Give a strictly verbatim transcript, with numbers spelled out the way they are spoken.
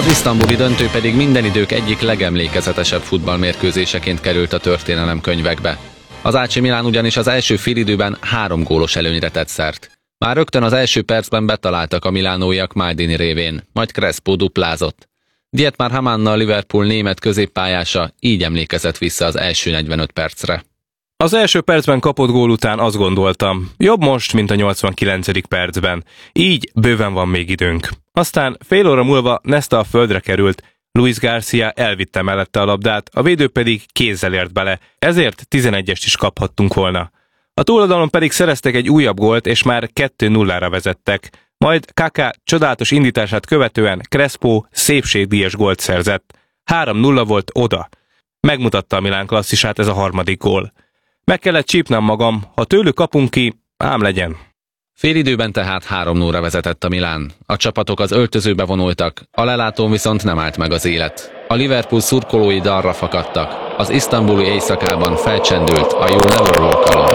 Az isztambuli döntő pedig minden idők egyik legemlékezetesebb futballmérkőzéseként került a történelem könyvekbe. Az á cé Milán ugyanis az első félidőben három gólos előnyre tett szert. Már rögtön az első percben betaláltak a milánóiak Maldini révén, majd Crespo duplázott. Dietmar Hamann, a Liverpool német középpályása így emlékezett vissza az első negyvenöt percre. Az első percben kapott gól után azt gondoltam, jobb most, mint a nyolcvankilencedik percben. Így bőven van még időnk. Aztán fél óra múlva Nesta a földre került, Luis Garcia elvitte mellette a labdát, a védő pedig kézzel ért bele, ezért tizenegyest is kaphattunk volna. A túloldalon pedig szereztek egy újabb gólt, és már kettő nullára vezettek. Majd Kaká csodálatos indítását követően Crespo szépségdíjas gólt szerzett. három nulla volt oda. Megmutatta a Milán klasszisát ez a harmadik gól. Meg kellett csípnem magam, ha tőlük kapunk ki, ám legyen. Félidőben tehát három nullra vezetett a Milán. A csapatok az öltözőbe vonultak, a lelátón viszont nem állt meg az élet. A Liverpool szurkolói dalra fakadtak, az isztambuli éjszakában felcsendült a You'll Never Walk Alone.